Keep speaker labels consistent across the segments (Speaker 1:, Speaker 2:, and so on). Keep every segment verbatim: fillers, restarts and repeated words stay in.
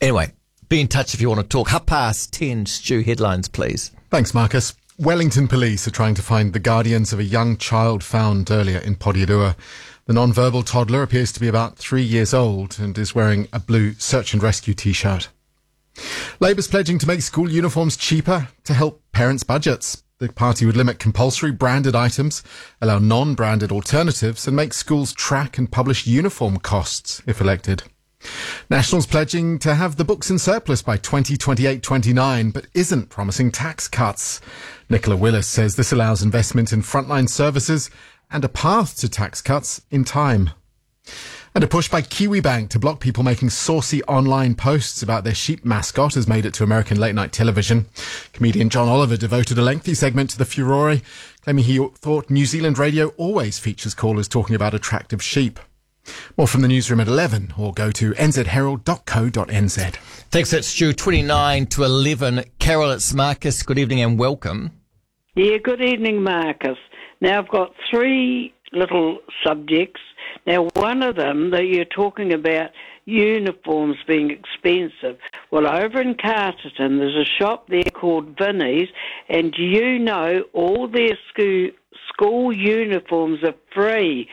Speaker 1: Anyway, be in touch if you want to talk. Half past ten, Stu, headlines, please.
Speaker 2: Thanks, Marcus. Wellington police are trying to find the guardians of a young child found earlier in Porirua. The non-verbal toddler appears to be about three years old and is wearing a blue search and rescue T-shirt. Labour's pledging to make school uniforms cheaper to help parents' budgets. The party would limit compulsory branded items, allow non-branded alternatives and make schools track and publish uniform costs if elected. National's pledging to have the books in surplus by twenty twenty-eight twenty-nine, but isn't promising tax cuts. Nicola Willis says this allows investment in frontline services and a path to tax cuts in time. And a push by Kiwibank to block people making saucy online posts about their sheep mascot has made it to American late-night television. Comedian John Oliver devoted a lengthy segment to the furore, claiming he thought New Zealand radio always features callers talking about attractive sheep. More from the newsroom at eleven, or go to n z herald dot co dot n z.
Speaker 1: Thanks, that's Stu. twenty-nine to eleven. Carol, it's Marcus. Good evening and welcome.
Speaker 3: Yeah, good evening, Marcus. Now, I've got three little subjects. Now, one of them that you're talking about uniforms being expensive. Well, over in Carterton, there's a shop there called Vinnie's, and do you know all their school, school uniforms are free?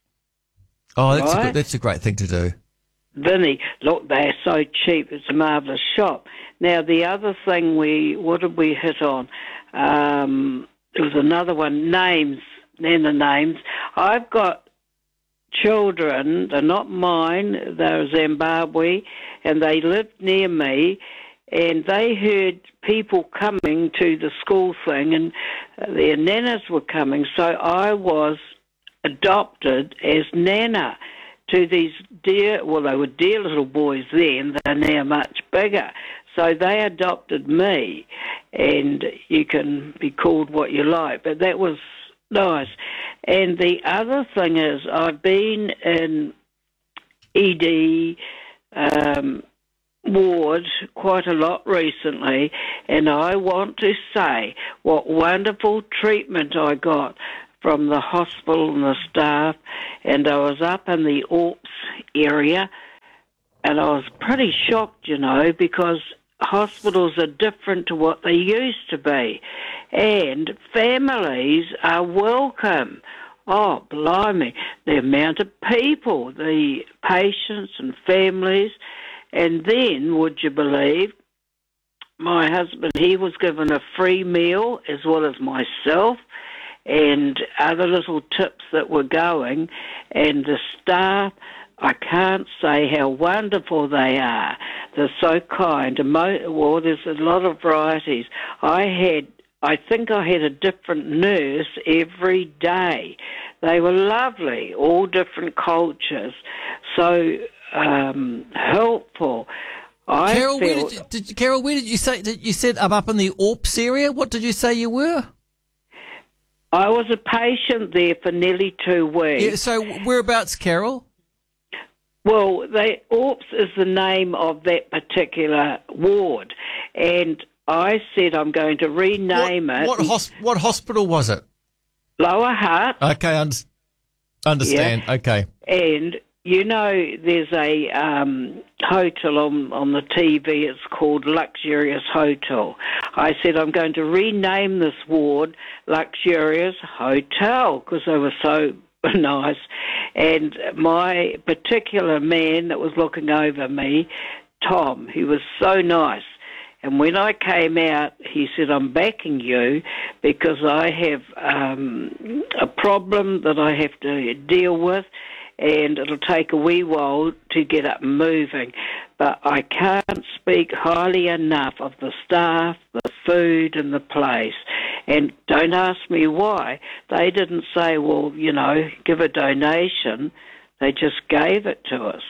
Speaker 1: Oh, that's,
Speaker 3: right?
Speaker 1: a good, that's a great thing to do.
Speaker 3: Vinnie, look, they're so cheap. It's a marvellous shop. Now, the other thing we, what did we hit on? Um, there was another one, names, Nana names. I've got children, they're not mine, they're Zimbabwe, and they lived near me, and they heard people coming to the school thing, and their nanas were coming, so I was adopted as Nana to these dear, well, they were dear little boys then, they're now much bigger. So they adopted me, and you can be called what you like, but that was nice. And the other thing is, I've been in E D um, ward quite a lot recently, and I want to say what wonderful treatment I got from the hospital and the staff, and I was up in the Alps area, and I was pretty shocked, you know, because hospitals are different to what they used to be, and families are welcome. Oh, blimey, the amount of people, the patients and families, and then, would you believe, my husband, he was given a free meal as well as myself, and other little tips that were going, and the staff, I can't say how wonderful they are. They're so kind. Well, there's a lot of varieties. I had, I think I had a different nurse every day. They were lovely, all different cultures, so um, helpful. I
Speaker 1: Carol, where
Speaker 3: felt,
Speaker 1: did you, did, Carol, where did you say, did you said I'm up in the Alps area? What did you say you were?
Speaker 3: I was a patient there for nearly two weeks.
Speaker 1: Yeah, so whereabouts, Carol?
Speaker 3: Well, they, Alps is the name of that particular ward, and I said I'm going to rename
Speaker 1: what,
Speaker 3: it.
Speaker 1: What, hos- what hospital was it?
Speaker 3: Lower Hutt.
Speaker 1: Okay, I un- understand.
Speaker 3: Yeah.
Speaker 1: Okay.
Speaker 3: And, you know, there's a um, hotel on, on the T V, it's called Luxurious Hotel. I said I'm going to rename this ward Luxurious Hotel because they were so nice. And my particular man that was looking over me, Tom, he was so nice. And when I came out, he said, I'm backing you because I have um, a problem that I have to deal with, and it'll take a wee while to get up and moving. But I can't speak highly enough of the staff, the food and the place. And don't ask me why. They didn't say, well, you know, give a donation. They just gave it to us.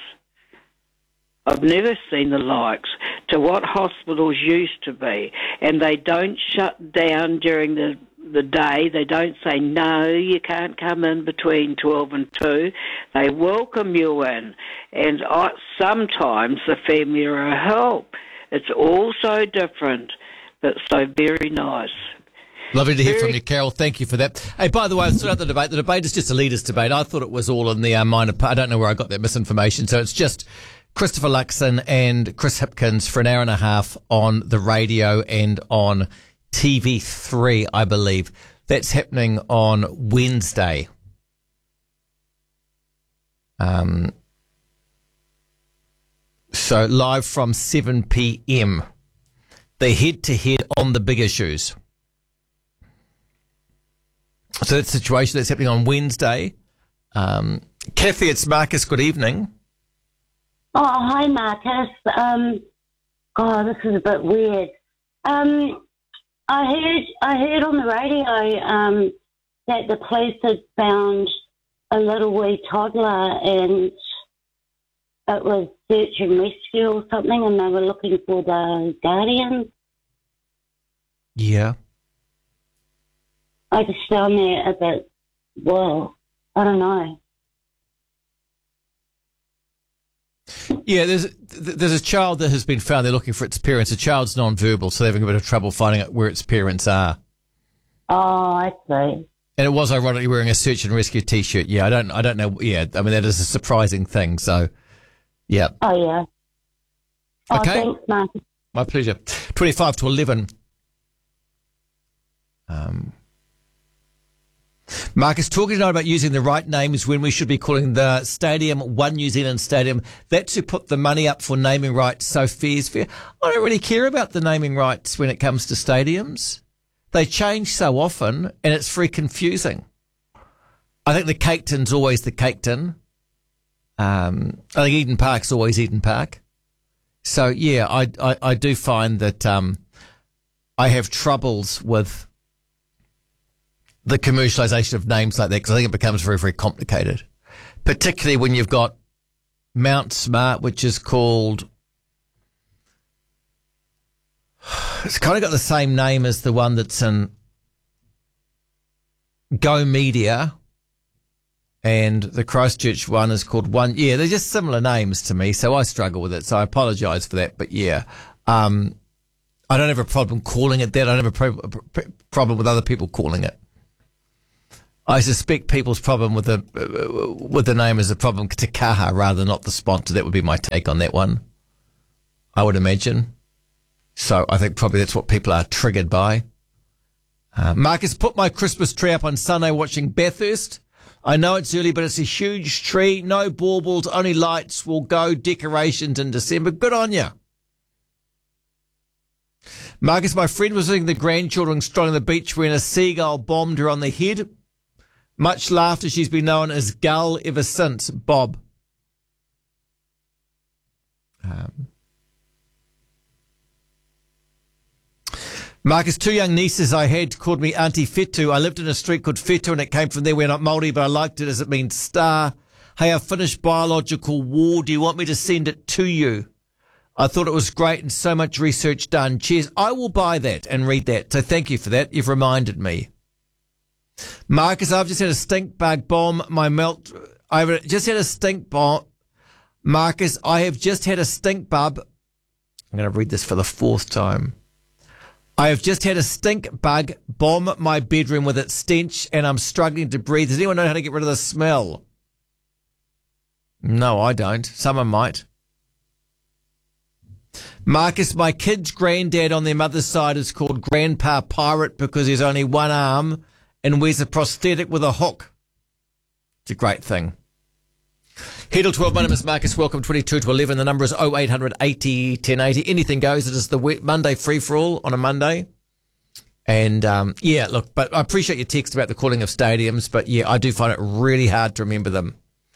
Speaker 3: I've never seen the likes to what hospitals used to be. And they don't shut down during the, the day. They don't say, no, you can't come in between twelve and two. They welcome you in. And I, sometimes the family are a help. It's all so different, but so very nice.
Speaker 1: Lovely to hear from you, Carol. Thank you for that. Hey, by the way, I sorted out the debate. The debate is just a leaders' debate. I thought it was all in the uh, minor part. I don't know where I got that misinformation. So it's just Christopher Luxon and Chris Hipkins for an hour and a half on the radio and on T V three, I believe. That's happening on Wednesday. Um, so live from seven p.m. They head-to-head on the big issues. So that's the situation that's happening on Wednesday. Um, Kathy, it's Marcus. Good evening.
Speaker 4: Oh, hi, Marcus. Um, God, this is a bit weird. Um, I heard, I heard on the radio um, that the police had found a little wee toddler, and it was search and rescue or something, and they were looking for the guardians.
Speaker 1: Yeah.
Speaker 4: I just found that a bit, well, I don't know.
Speaker 1: Yeah, there's there's a child that has been found. They're looking for its parents. The child's non-verbal, so they're having a bit of trouble finding out where its parents are.
Speaker 4: Oh, I see.
Speaker 1: And it was ironically wearing a search and rescue T-shirt. Yeah, I don't I don't know. Yeah, I mean that is a surprising thing. So, yeah.
Speaker 4: Oh yeah. Oh,
Speaker 1: Okay.
Speaker 4: thanks, Marcus.
Speaker 1: My pleasure. Twenty-five to eleven. Um. Marcus, talking tonight about using the right names when we should be calling the stadium One New Zealand Stadium. That's who put the money up for naming rights, so fair's fair. I don't really care about the naming rights when it comes to stadiums. They change so often, and it's very confusing. I think the Caketon's always the Caketon. Um, I think Eden Park's always Eden Park. So, yeah, I, I, I do find that um, I have troubles with the commercialisation of names like that, because I think it becomes very, very complicated, particularly when you've got Mount Smart, which is called, it's kind of got the same name as the one that's in Go Media, and the Christchurch one is called One. Yeah, they're just similar names to me, so I struggle with it, so I apologise for that. But yeah, um, I don't have a problem calling it that. I don't have a pro- problem with other people calling it. I suspect people's problem with the uh, with the name is a problem to Kaha rather than not the sponsor. That would be my take on that one, I would imagine. So I think probably that's what people are triggered by. Uh, Marcus, put my Christmas tree up on Sunday watching Bathurst. I know it's early, but it's a huge tree. No baubles, only lights will go. Decorations in December. Good on you. Marcus, my friend was visiting the grandchildren strolling the beach when a seagull bombed her on the head. Much laughter. She's been known as Gull ever since. Bob. Um, Marcus, two young nieces I had called me Auntie Fetu. I lived in a street called Fetu and it came from there. We're not Māori, but I liked it as it means star. Hey, I finished biological war. Do you want me to send it to you? I thought it was great and so much research done. Cheers. I will buy that and read that. So thank you for that. You've reminded me. Marcus, I've just had a stink bug bomb my melt. I've just had a stink bomb. Marcus, I have just had a stink bug. I'm going to read this for the fourth time. I have just had a stink bug bomb my bedroom with its stench and I'm struggling to breathe. Does anyone know how to get rid of the smell? No, I don't. Someone might. Marcus, my kid's granddad on their mother's side is called Grandpa Pirate because he's only one arm and wears a prosthetic with a hook. It's a great thing. Headle twelve, my name is Marcus. Welcome, twenty-two to eleven. The number is oh eight hundred eighty ten eighty. Anything goes. It is the Monday free-for-all on a Monday. And, um, yeah, look, but I appreciate your text about the calling of stadiums, but, yeah, I do find it really hard to remember them.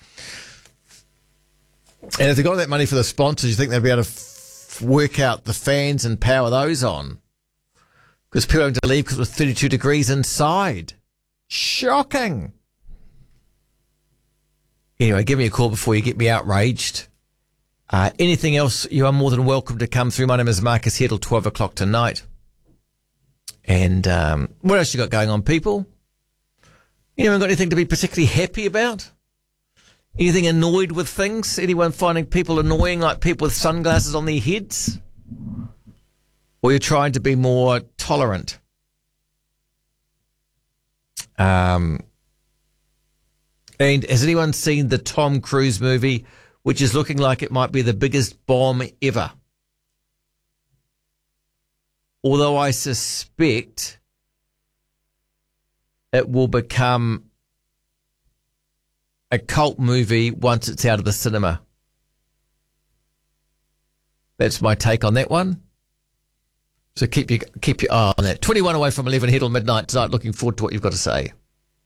Speaker 1: And if they've got that money for the sponsors, you think they'd be able to f- work out the fans and power those on? Because people having to leave because it was thirty-two degrees inside. Shocking. Anyway, give me a call before you get me outraged. Uh, anything else, you are more than welcome to come through. My name is Marcus here till twelve o'clock tonight. And um, what else you got going on, people? Anyone got anything to be particularly happy about? Anything annoyed with things? Anyone finding people annoying, like people with sunglasses on their heads? Or you're trying to be more tolerant? Um, and has anyone seen the Tom Cruise movie which is looking like it might be the biggest bomb ever. Although I suspect it will become a cult movie once it's out of the cinema. That's my take on that one. So keep your keep your eye on that. twenty-one away from eleven, here till midnight tonight. Looking forward to what you've got to say.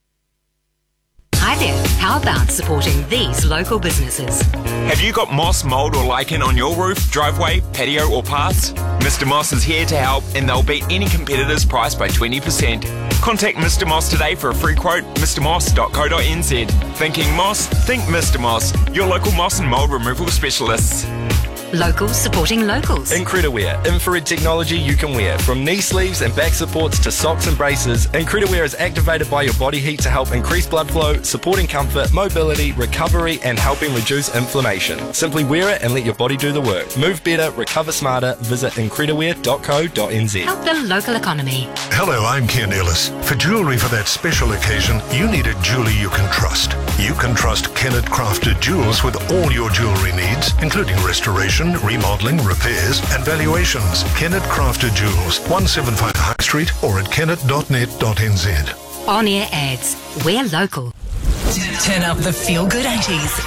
Speaker 5: Hi there. How about supporting these local businesses?
Speaker 6: Have you got moss, mould or lichen on your roof, driveway, patio or paths? Mister Moss is here to help and they'll beat any competitor's price by twenty percent. Contact Mister Moss today for a free quote, m r moss dot co dot n z. Thinking moss? Think Mister Moss, your local moss and mould removal specialists.
Speaker 5: Locals supporting locals.
Speaker 7: Incrediwear, infrared technology you can wear. From knee sleeves and back supports to socks and braces, Incrediwear is activated by your body heat to help increase blood flow, supporting comfort, mobility, recovery and helping reduce inflammation. Simply wear it and let your body do the work. Move better, recover smarter. Visit incrediwear dot co dot n z.
Speaker 5: Help the local economy.
Speaker 8: Hello, I'm Ken Ellis. For jewellery for that special occasion, you need a jeweller you can trust. You can trust Kennett Crafted Jewels with all your jewellery needs, including restoration, remodelling, repairs and valuations. Kennett Crafted Jewels, one seventy-five High Street or at kennet dot net dot n z.
Speaker 5: On air ads. We're local.
Speaker 9: Turn up the feel-good eighties.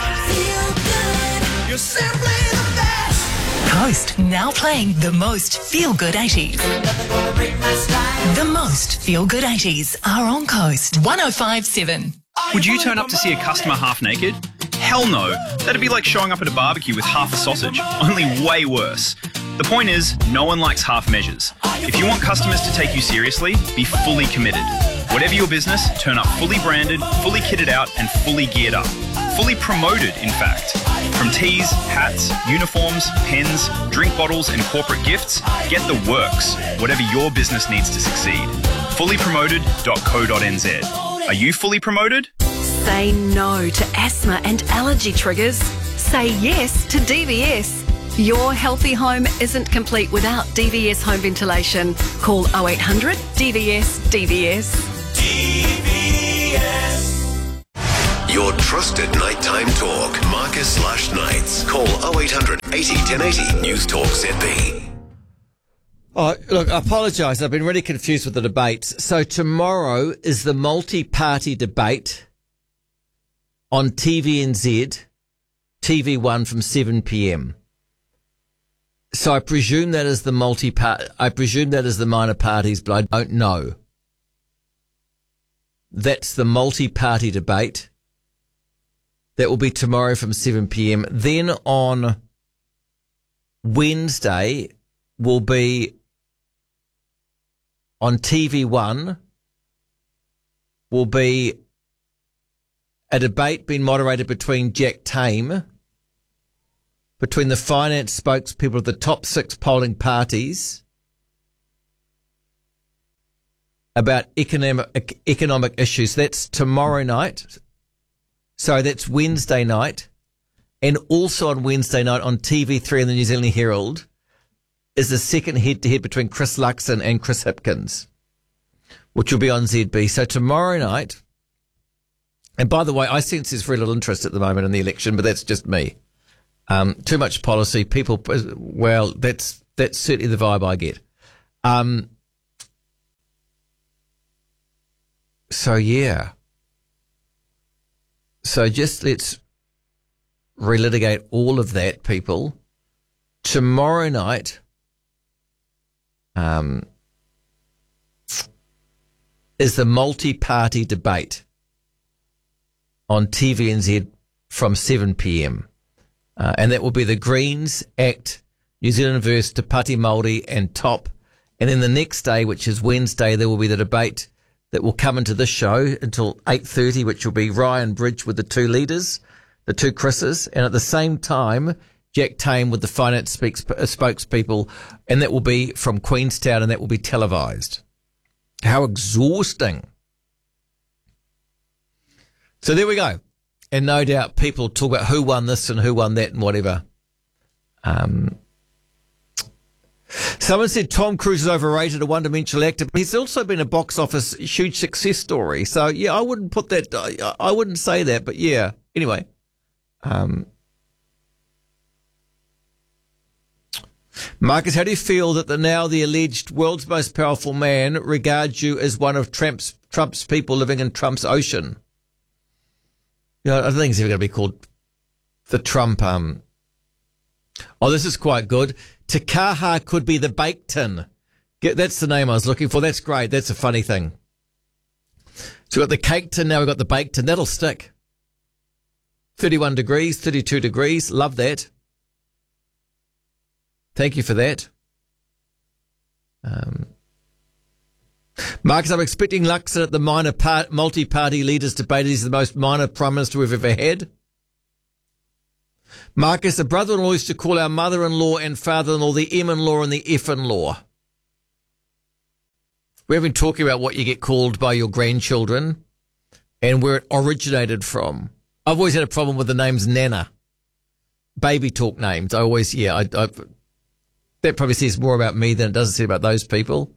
Speaker 10: You're simply the best.
Speaker 9: Coast now playing the most feel-good eighties. The most feel-good eighties are on Coast one oh five point seven.
Speaker 11: Would you turn up to see a customer half naked? Hell no. That'd be like showing up at a barbecue with half a sausage, only way worse. The point is, no one likes half measures. If you want customers to take you seriously, be fully committed. Whatever your business, turn up fully branded, fully kitted out, and fully geared up. Fully promoted, in fact. From tees, hats, uniforms, pens, drink bottles, and corporate gifts, get the works. Whatever your business needs to succeed. fully promoted dot co dot n z. Are you fully promoted?
Speaker 12: Say no to asthma and allergy triggers. Say yes to D V S. Your healthy home isn't complete without D V S home ventilation. Call oh eight hundred D V S D V S.
Speaker 10: D V S.
Speaker 13: Your trusted nighttime talk. Marcus slash nights. Call oh eight hundred eighty ten eighty. News Talk Z B.
Speaker 1: Oh, look, I apologise. I've been really confused with the debates. So tomorrow is the multi-party debate on T V N Z, T V one from seven p.m. So I presume that is the multi-part. I presume that is the minor parties, but I don't know. That's the multi-party debate. That will be tomorrow from seven p.m. Then on Wednesday will be on T V one will be a debate being moderated between Jack Tame, between the finance spokespeople of the top six polling parties about economic economic issues. That's tomorrow night. So that's Wednesday night. And also on Wednesday night on T V three and the New Zealand Herald is the second head-to-head between Chris Luxon and Chris Hipkins, which will be on Z B. So tomorrow night, and by the way, I sense there's very little interest at the moment in the election, but that's just me. Um, too much policy. People, well, that's that's certainly the vibe I get. Um, so, yeah. So just let's relitigate all of that, people. Tomorrow night, um, is the multi-party debate on T V N Z from seven p.m. Uh, and that will be the Greens, ACT, New Zealand Verse, Te Pāti Māori and TOP. And then the next day, which is Wednesday, there will be the debate that will come into this show until eight thirty, which will be Ryan Bridge with the two leaders, the two Chris's. And at the same time, Jack Tame with the finance speaks, uh, spokespeople, and that will be from Queenstown, and that will be televised. How exhausting. So there we go. And no doubt people talk about who won this and who won that and whatever. Um, someone said Tom Cruise is overrated, a one-dimensional actor, but he's also been a box office huge success story. So, yeah, I wouldn't put that, I, I wouldn't say that, but yeah. Anyway, um, Marcus, how do you feel that the now the alleged world's most powerful man regards you as one of Trump's, Trump's people living in Trump's ocean? You know, I don't think it's ever going to be called the Trump. Um. Oh, this is quite good. Te Kaha could be the bake tin. Get, that's the name I was looking for. That's great. That's a funny thing. So we've got the cake tin, now we've got the bake tin. That'll stick. thirty-one degrees, thirty-two degrees. Love that. Thank you for that. Um, Marcus, I'm expecting Luxon at the minor part, multi-party leaders debate. He's the most minor prime minister we've ever had. Marcus, a brother-in-law used to call our mother-in-law and father-in-law the M-in-law and the F-in-law. We've been talking about what you get called by your grandchildren and where it originated from. I've always had a problem with the names Nana. Baby talk names. I always, yeah, I, I, that probably says more about me than it does say about those people.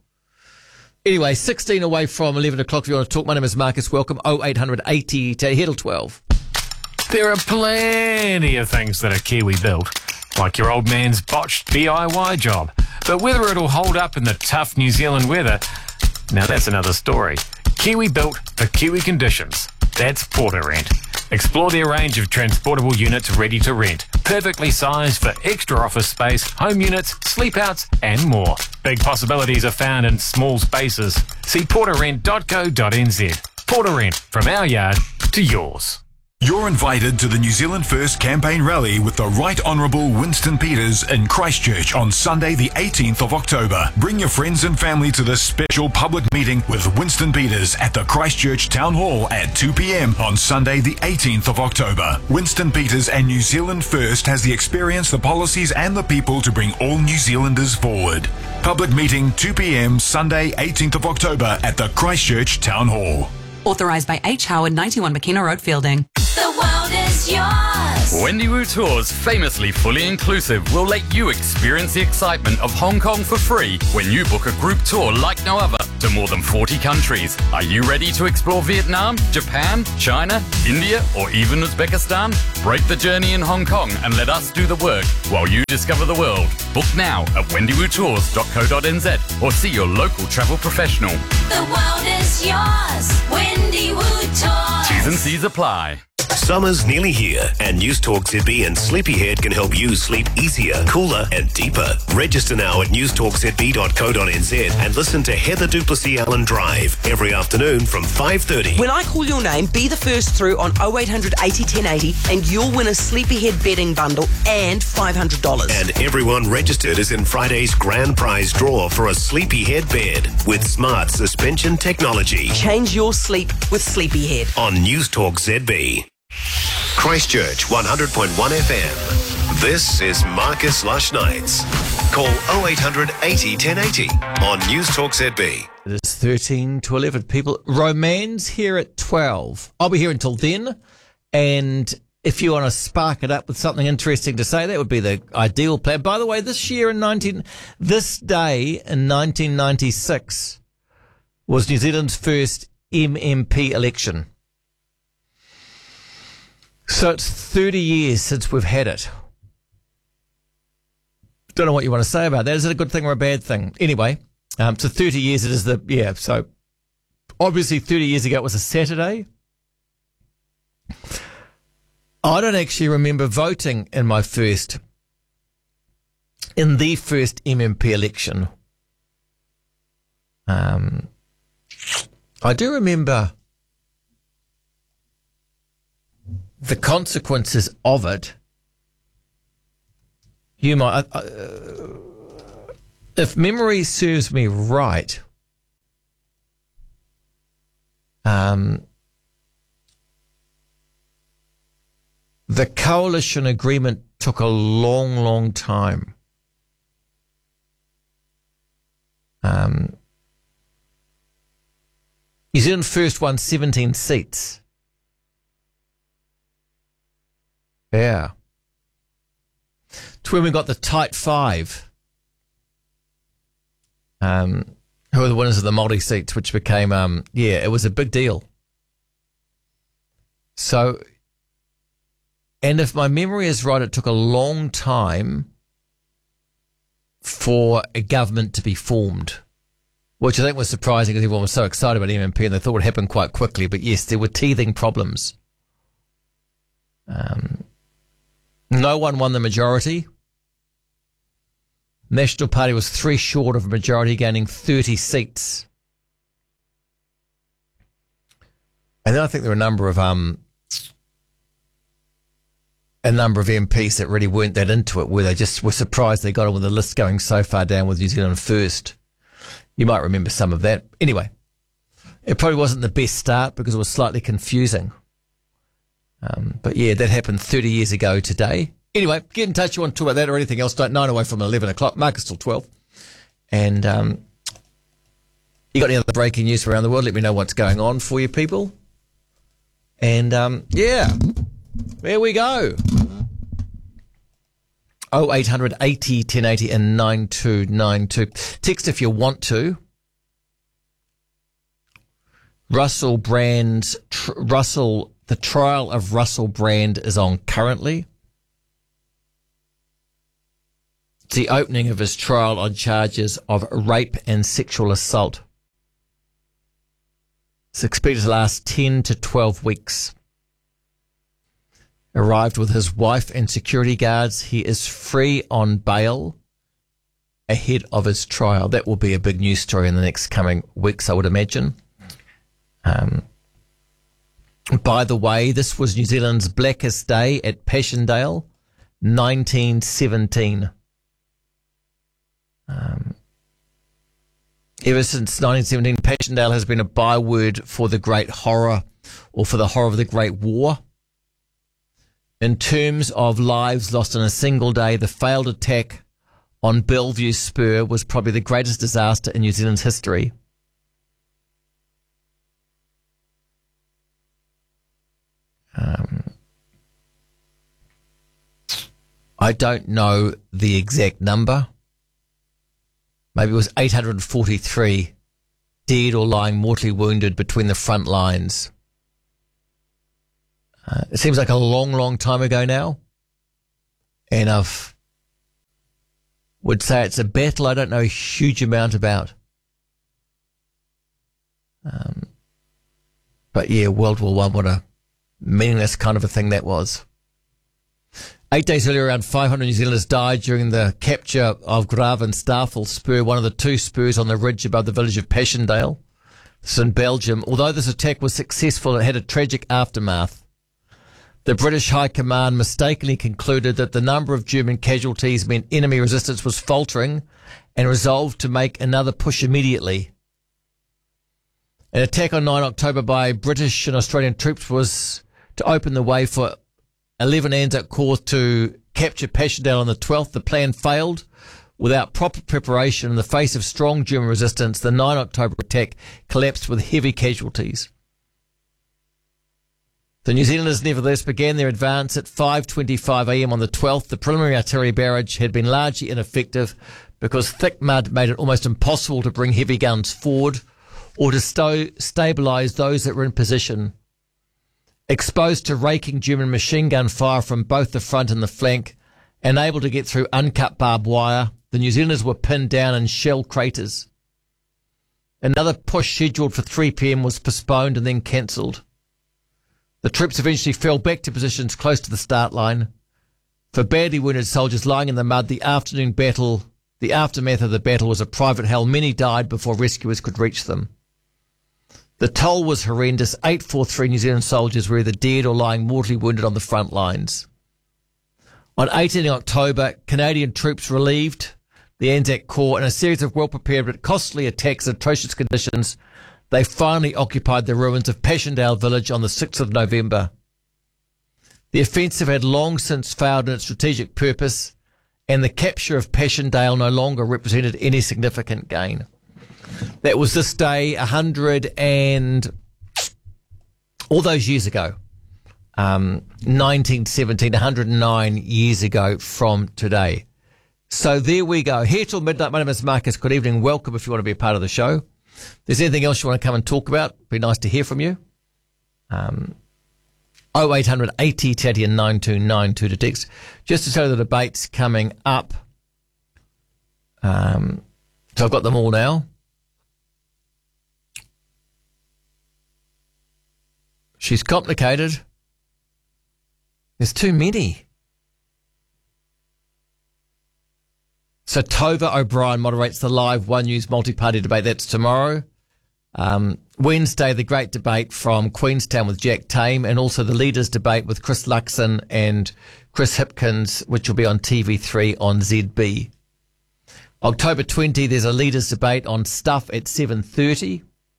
Speaker 1: Anyway, sixteen away from eleven o'clock. If you want to talk, my name is Marcus. Welcome. oh eight hundred eighty to Heddle twelve.
Speaker 14: There are plenty of things that are Kiwi built, like your old man's botched D I Y job. But whether it'll hold up in the tough New Zealand weather, now that's another story. Kiwi built for Kiwi conditions. That's Portarent. Explore their range of transportable units ready to rent, perfectly sized for extra office space, home units, sleep outs, and more. Big possibilities are found in small spaces. See portarent dot co dot n z. Portarent, from our yard to yours.
Speaker 15: You're invited to the New Zealand First campaign rally with the Right Honourable Winston Peters in Christchurch on Sunday the eighteenth of October. Bring your friends and family to this special public meeting with Winston Peters at the Christchurch Town Hall at two p.m. on Sunday the eighteenth of October. Winston Peters and New Zealand First has the experience, the policies and the people to bring all New Zealanders forward. Public meeting two p.m. Sunday eighteenth of October at the Christchurch Town Hall.
Speaker 16: Authorised by H. Howard, ninety-one McKenna Road, Fielding.
Speaker 10: The world is yours.
Speaker 17: Wendy Wu Tours, famously fully inclusive, will let you experience the excitement of Hong Kong for free when you book a group tour like no other to more than forty countries. Are you ready to explore Vietnam, Japan, China, India, or even Uzbekistan? Break the journey in Hong Kong and let us do the work while you discover the world. Book now at wendy wu tours dot co dot n z or see your local travel professional.
Speaker 10: The world is yours. Wendy Wu Tours.
Speaker 17: T's and C's apply.
Speaker 13: Summer's nearly here, and News Talk Z B and Sleepyhead can help you sleep easier, cooler, and deeper. Register now at news talk z b dot co dot n z and listen to Heather Duplessis Allen Drive every afternoon from five thirty.
Speaker 18: When I call your name, be the first through on oh eight hundred eighty ten eighty, and you'll win a Sleepyhead bedding bundle and five hundred dollars.
Speaker 13: And everyone registered is in Friday's grand prize draw for a Sleepyhead bed with smart suspension technology.
Speaker 18: Change your sleep with Sleepyhead.
Speaker 13: On News Talk Z B. Christchurch one hundred point one F M. This is Marcus Lush Nights. Call oh eight hundred eighty ten eighty on News Talk Z B.
Speaker 1: It is thirteen to eleven. People, Romance here at twelve. I'll be here until then. And if you want to spark it up with something interesting to say, that would be the ideal plan. By the way, this year in nineteen, this day in nineteen ninety-six was New Zealand's first M M P election. So it's thirty years since we've had it. Don't know what you want to say about that. Is it a good thing or a bad thing? Anyway, um, so thirty years it is the, yeah, so obviously thirty years ago it was a Saturday. I don't actually remember voting in my first, in the first M M P election. Um, I do remember the consequences of it. You might, uh, if memory serves me right, um, the coalition agreement took a long, long time. Um, New Zealand First won seventeen seats. Yeah. It's when we got the tight five. Um, who were the winners of the multi-seats, which became, um, yeah, it was a big deal. So, and if my memory is right, it took a long time for for a government to be formed, which I think was surprising because everyone was so excited about M M P and they thought it would happen quite quickly. But yes, there were teething problems. Um, no one won the majority. National Party was three short of a majority, gaining thirty seats. And then I think there were a number of um, a number of M Ps that really weren't that into it, where they just were surprised they got on with the list going so far down with New Zealand First. You might remember some of that. Anyway, it probably wasn't the best start because it was slightly confusing. Um, but yeah, that happened thirty years ago today. Anyway, get in touch if you want to talk about that or anything else. Don't nine away from eleven o'clock. Marcus till twelve. And um, you got any other breaking news around the world? Let me know what's going on for you people. And um, yeah, there we go. oh eight hundred eighty ten eighty and nine two nine two. Text if you want to. Russell Brand's tr- Russell. The trial of Russell Brand is on currently. It's the opening of his trial on charges of rape and sexual assault. It's expected to last ten to twelve weeks. Arrived with his wife and security guards, he is free on bail ahead of his trial. That will be a big news story in the next coming weeks, I would imagine. Um, by the way, this was New Zealand's blackest day at Passchendaele, nineteen seventeen. Um, ever since nineteen seventeen, Passchendaele has been a byword for the Great Horror or for the horror of the Great War. In terms of lives lost in a single day, the failed attack on Bellevue Spur was probably the greatest disaster in New Zealand's history. Um, I don't know the exact number. Maybe it was eight hundred forty-three dead or lying mortally wounded between the front lines. Uh, it seems like a long, long time ago now. And I would say it's a battle I don't know a huge amount about. Um, but yeah, World War One, what a meaningless kind of a thing that was. Eight days earlier, around five hundred New Zealanders died during the capture of Gravenstafel Spur, one of the two spurs on the ridge above the village of Passchendaele. This is in Belgium. Although this attack was successful, it had a tragic aftermath. The British High Command mistakenly concluded that the number of German casualties meant enemy resistance was faltering and resolved to make another push immediately. An attack on the ninth of October by British and Australian troops was to open the way for eleven Anzac Corps to capture Passchendaele on the twelfth. The plan failed. Without proper preparation in the face of strong German resistance, the ninth of October attack collapsed with heavy casualties. The New Zealanders nevertheless began their advance at five twenty-five a.m. on the twelfth. The preliminary artillery barrage had been largely ineffective because thick mud made it almost impossible to bring heavy guns forward or to sto- stabilise those that were in position. Exposed to raking German machine gun fire from both the front and the flank, and able to get through uncut barbed wire, the New Zealanders were pinned down in shell craters. Another push scheduled for three p.m. was postponed and then cancelled. The troops eventually fell back to positions close to the start line. For badly wounded soldiers lying in the mud, the afternoon battle, the aftermath of the battle was a private hell. Many died before rescuers could reach them. The toll was horrendous. eight forty-three New Zealand soldiers were either dead or lying mortally wounded on the front lines. On eighteenth of October, Canadian troops relieved the Anzac Corps in a series of well-prepared but costly attacks in atrocious conditions. They finally occupied the ruins of Passchendaele village on the sixth of November. The offensive had long since failed in its strategic purpose, and the capture of Passchendaele no longer represented any significant gain. That was this day, a hundred and all those years ago, um, nineteen seventeen, one hundred nine years ago from today. So there we go. Here till midnight. My name is Marcus. Good evening. Welcome if you want to be a part of the show. If there's anything else you want to come and talk about, it'd be nice to hear from you. Um, oh eight hundred eighty ten eighty and nine two nine two to text. Just to tell you the debate's coming up Um, so I've got them all now. She's complicated. There's too many. So Tova O'Brien moderates the live One News multi-party debate. That's tomorrow. Um, Wednesday, the great debate from Queenstown with Jack Tame, and also the leaders debate with Chris Luxon and Chris Hipkins, which will be on T V three on Z B. October twentieth, there's a leaders debate on Stuff at seven thirty.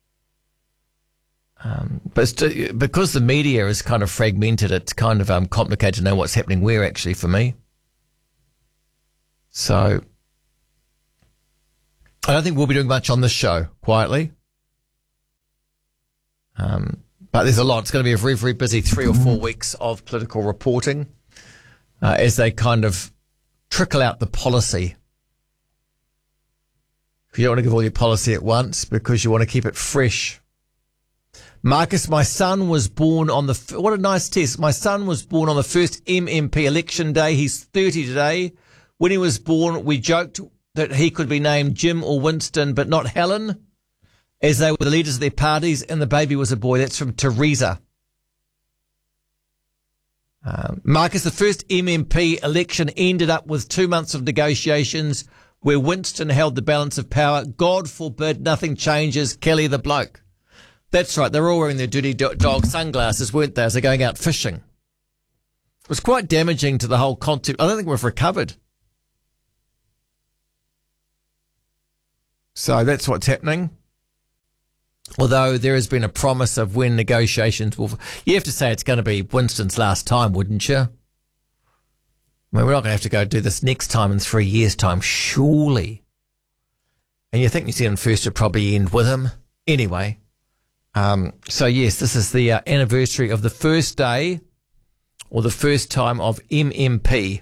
Speaker 1: Um, but st- because the media is kind of fragmented, it's kind of um, complicated to know what's happening where, actually, for me. So I don't think we'll be doing much on this show, quietly. Um, but there's a lot. It's going to be a very, very busy three or four weeks of political reporting uh, as they kind of trickle out the policy. You don't want to give all your policy at once because you want to keep it fresh. Marcus, my son was born on the... What a nice test. My son was born on the first M M P election day. He's thirty today. When he was born, we joked that he could be named Jim or Winston, but not Helen, as they were the leaders of their parties, and the baby was a boy. That's from Teresa. Um, Marcus, the first M M P election ended up with two months of negotiations where Winston held the balance of power. God forbid nothing changes. Kelly the bloke. That's right. They're all wearing their dirty do- dog sunglasses, weren't they, as they're going out fishing. It was quite damaging to the whole concept. I don't think we've recovered. So that's what's happening. Although there has been a promise of when negotiations will... You have to say it's going to be Winston's last time, wouldn't you? I mean, we're not going to have to go do this next time in three years' time, surely. And you think New Zealand First would probably end with him. Anyway, um, so yes, this is the uh, anniversary of the first day or the first time of M M P.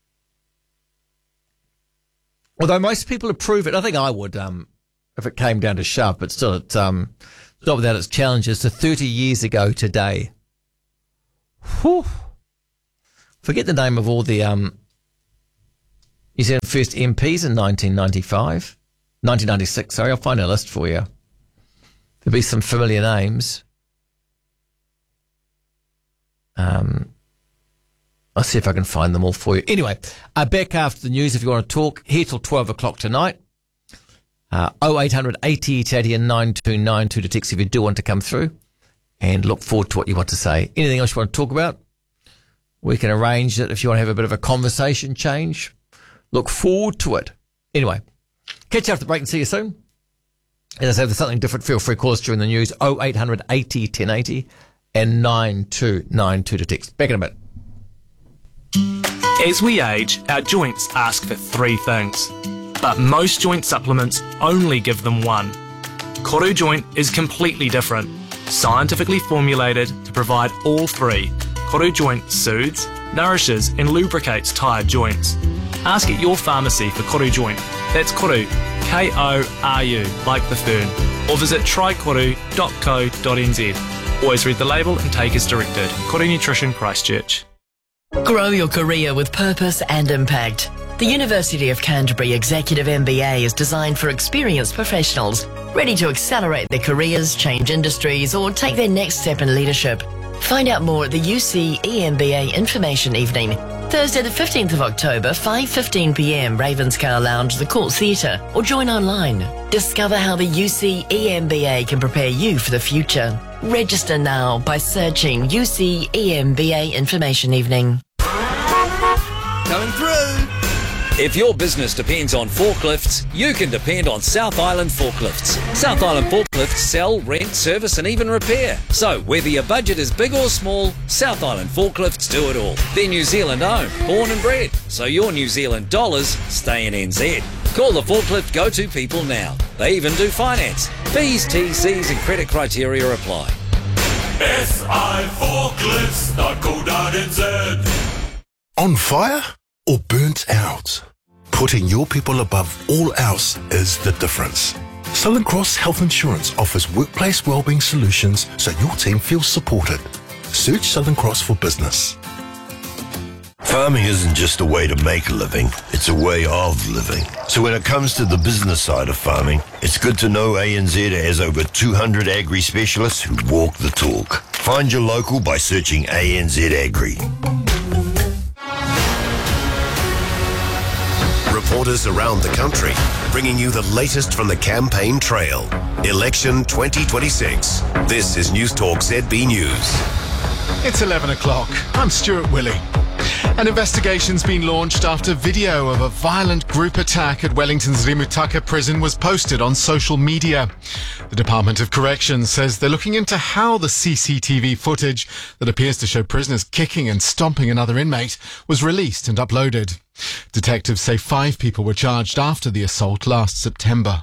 Speaker 1: Although most people approve it, I think I would um, if it came down to shove, but still it's um, not without its challenges. So thirty years ago today. Whew. Forget the name of all the um, New Zealand First M Ps in nineteen ninety-five. nineteen ninety-six, sorry. I'll find a list for you. There'll be some familiar names. Um, I'll see if I can find them all for you. Anyway, uh, back after the news if you want to talk. Here till twelve o'clock tonight. Uh, oh eight hundred eighty eighty and nine two nine two to text if you do want to come through. And look forward to what you want to say. Anything else you want to talk about? We can arrange it if you want to have a bit of a conversation change. Look forward to it. Anyway, catch you after the break and see you soon. As I say, if there's something different, feel free to call us during the news. oh eight hundred eighty ten eighty and nine two nine two to text. Back in a bit.
Speaker 19: As we age, our joints ask for three things. But most joint supplements only give them one. Koru Joint is completely different. Scientifically formulated to provide all three. Koru Joint soothes, nourishes and lubricates tired joints. Ask at your pharmacy for Koru Joint. That's Koru, K O R U, like the fern. Or visit try koru dot co dot n z. Always read the label and take as directed. Koru Nutrition, Christchurch.
Speaker 20: Grow your career with purpose and impact. The University of Canterbury Executive M B A is designed for experienced professionals ready to accelerate their careers, change industries or take their next step in leadership. Find out more at the U C E M B A Information Evening, Thursday the fifteenth of October, five fifteen p m, Ravenscar Lounge, the Court Theatre, or join online. Discover how the U C E M B A can prepare you for the future. Register now by searching U C E M B A Information Evening.
Speaker 21: Coming through. If your business depends on forklifts, you can depend on South Island Forklifts. South Island Forklifts sell, rent, service and even repair. So whether your budget is big or small, South Island Forklifts do it all. They're New Zealand owned, born and bred, so your New Zealand dollars stay in N Z. Call the forklift go-to people now. They even do finance. Fees, T Cs and credit criteria apply.
Speaker 22: S I forklifts dot co dot n z.
Speaker 23: On fire or burnt out? Putting your people above all else is the difference. Southern Cross Health Insurance offers workplace wellbeing solutions so your team feels supported. Search Southern Cross for business.
Speaker 2: Farming isn't just a way to make a living, it's a way of living. So when it comes to the business side of farming, it's good to know A N Z has over two hundred agri specialists who walk the talk. Find your local by searching A N Z Agri.
Speaker 13: Reporters around the country, bringing you the latest from the campaign trail. Election twenty twenty-six. This is News Talk Z B News.
Speaker 3: It's eleven o'clock. I'm Stuart Willey. An investigation's been launched after video of a violent group attack at Wellington's Rimutaka prison was posted on social media. The Department of Corrections says they're looking into how the C C T V footage that appears to show prisoners kicking and stomping another inmate was released and uploaded. Detectives say five people were charged after the assault last September.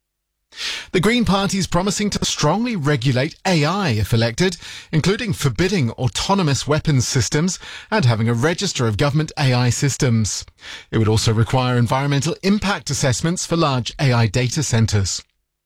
Speaker 3: The Green Party is promising to strongly regulate A I if elected, including forbidding autonomous weapons systems and having a register of government A I systems. It would also require environmental impact assessments for large A I data centres.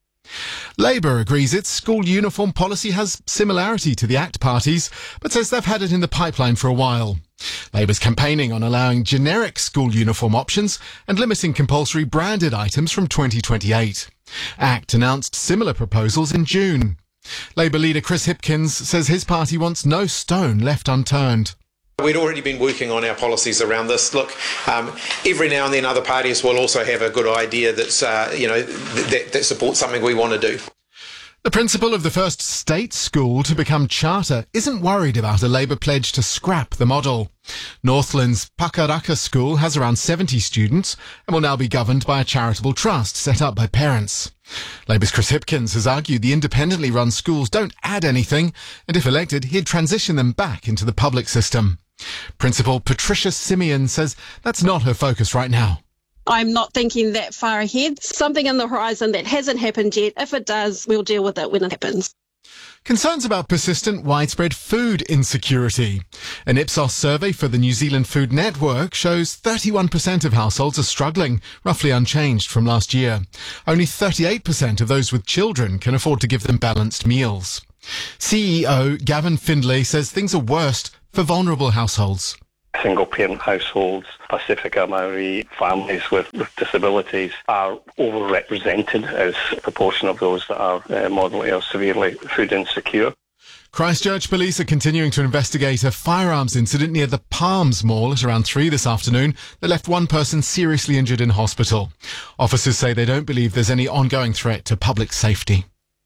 Speaker 3: Labour agrees its school uniform policy has similarity to the ACT parties, but says they've had it in the pipeline for a while. Labour's campaigning on allowing generic school uniform options and limiting compulsory branded items from twenty twenty-eight. ACT announced similar proposals in June. Labour leader Chris Hipkins says his party wants no stone left unturned.
Speaker 4: We'd already been working on our policies around this. Look, um, every now and then other parties will also have a good idea that's, uh, you know, that, that supports something we want to do.
Speaker 3: The principal of the first state school to become charter isn't worried about a Labour pledge to scrap the model. Northland's Pakaraka School has around seventy students and will now be governed by a charitable trust set up by parents. Labour's Chris Hipkins has argued the independently run schools don't add anything, and if elected, he'd transition them back into the public system. Principal Patricia Simeon says that's not her focus right now.
Speaker 24: I'm not thinking that far ahead. Something in the horizon that hasn't happened yet. If it does, we'll deal with it when it happens.
Speaker 3: Concerns about persistent widespread food insecurity. An Ipsos survey for the New Zealand Food Network shows thirty-one percent of households are struggling, roughly unchanged from last year. Only thirty-eight percent of those with children can afford to give them balanced meals. C E O Gavin Findlay says things are worst for vulnerable households.
Speaker 25: Single-parent households, Pacifica Maori families with, with disabilities are overrepresented as a proportion of those that are uh, moderately or severely food insecure.
Speaker 3: Christchurch police are continuing to investigate a firearms incident near the Palms Mall at around three this afternoon that left one person seriously injured in hospital. Officers say they don't believe there's any ongoing threat to public safety.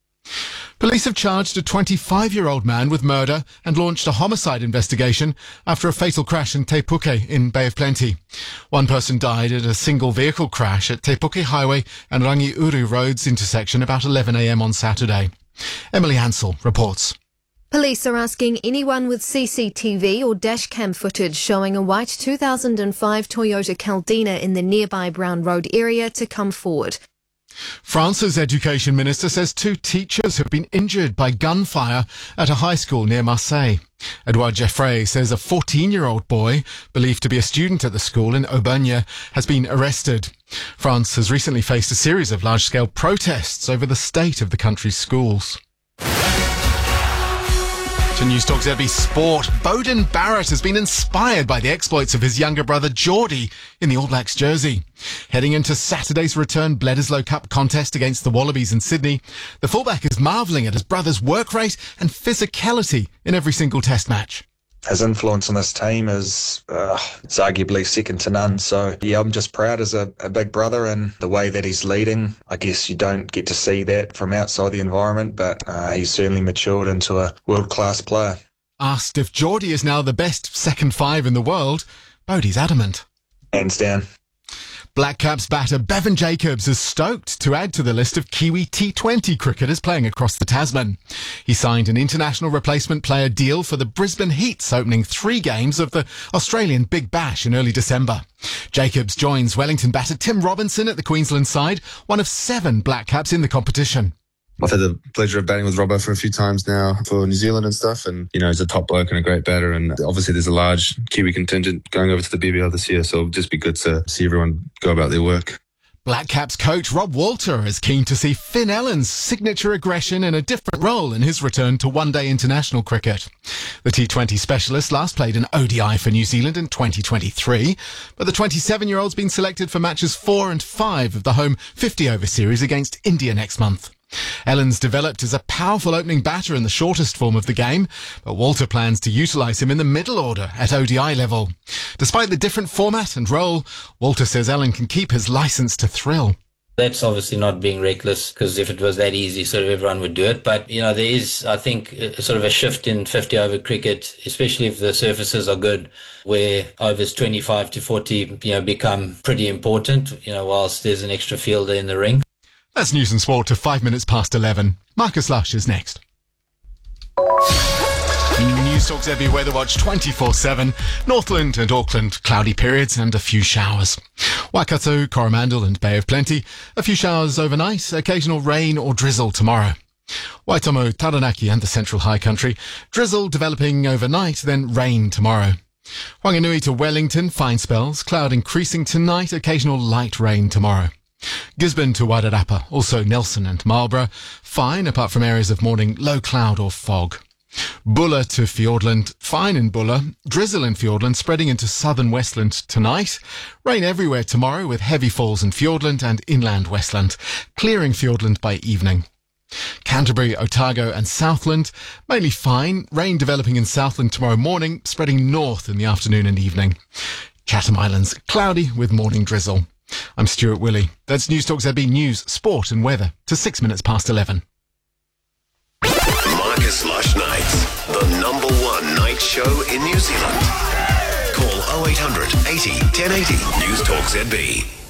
Speaker 3: Police have charged a twenty-five-year-old man with murder and launched a homicide investigation after a fatal crash in Te Puke in Bay of Plenty. One person died at a single vehicle crash at Te Puke Highway and Rangiuru Roads intersection about eleven a m on Saturday. Emily Hansel reports.
Speaker 26: Police are asking anyone with C C T V or dashcam footage showing a white two thousand five Toyota Caldina in the nearby Brown Road area to come forward.
Speaker 3: France's education minister says two teachers have been injured by gunfire at a high school near Marseille. Edouard Geffray says a fourteen-year-old boy, believed to be a student at the school in Aubagne, has been arrested. France has recently faced a series of large-scale protests over the state of the country's schools. To News Talk Z B Sport, Beauden Barrett has been inspired by the exploits of his younger brother Geordie in the All Blacks jersey. Heading into Saturday's return Bledisloe Cup contest against the Wallabies in Sydney, the fullback is marvelling at his brother's work rate and physicality in every single test match.
Speaker 27: His influence on this team is uh, it's arguably second to none. So, yeah, I'm just proud as a, a big brother and the way that he's leading. I guess you don't get to see that from outside the environment, but uh, he's certainly matured into a world-class player.
Speaker 3: Asked if Geordie is now the best second five in the world, Bodie's adamant.
Speaker 27: Hands down.
Speaker 3: Black Caps batter Bevan Jacobs is stoked to add to the list of Kiwi T twenty cricketers playing across the Tasman. He signed an international replacement player deal for the Brisbane Heat's opening three games of the Australian Big Bash in early December. Jacobs joins Wellington batter Tim Robinson at the Queensland side, one of seven Black Caps in the competition.
Speaker 28: I've had the pleasure of batting with Robbo for a few times now for New Zealand and stuff, and, you know, he's a top bloke and a great batter, and obviously there's a large Kiwi contingent going over to the B B L this year, so it'll just be good to see everyone go about their work.
Speaker 3: Black Caps coach Rob Walter is keen to see Finn Ellen's signature aggression in a different role in his return to one-day international cricket. The T twenty specialist last played an O D I for New Zealand in twenty twenty-three, but the twenty-seven-year-old's been selected for matches four and five of the home fifty-over series against India next month. Ellen's developed as a powerful opening batter in the shortest form of the game, but Walter plans to utilise him in the middle order at O D I level. Despite the different format and role, Walter says Ellen can keep his licence to thrill.
Speaker 5: That's obviously not being reckless, because if it was that easy, sort of everyone would do it. But, you know, there is, I think, a, sort of a shift in fifty-over cricket, especially if the surfaces are good, where overs twenty-five to forty, you know, become pretty important, you know, whilst there's an extra fielder in the ring.
Speaker 3: That's news and sport to five minutes past eleven. Marcus Lush is next. News Talk Z B Weather Watch twenty-four seven. Northland and Auckland, cloudy periods and a few showers. Waikato, Coromandel and Bay of Plenty, a few showers overnight, occasional rain or drizzle tomorrow. Waitomo, Taranaki and the Central High Country, drizzle developing overnight, then rain tomorrow. Whanganui to Wellington, fine spells, cloud increasing tonight, occasional light rain tomorrow. Gisborne to Wairarapa, also Nelson and Marlborough, fine apart from areas of morning low cloud or fog. Bulla to Fiordland, fine in Bulla, drizzle in Fiordland spreading into southern Westland tonight, rain everywhere tomorrow with heavy falls in Fiordland and inland Westland, clearing Fiordland by evening. Canterbury, Otago and Southland, mainly fine, rain developing in Southland tomorrow morning, spreading north in the afternoon and evening. Chatham Islands, cloudy with morning drizzle. I'm Stuart Willey. That's News Talk Z B News, Sport and Weather to six minutes past eleven.
Speaker 13: Marcus Lush Nights, the number one night show in New Zealand. Call oh eight hundred eighty ten eighty. News Talk Z B.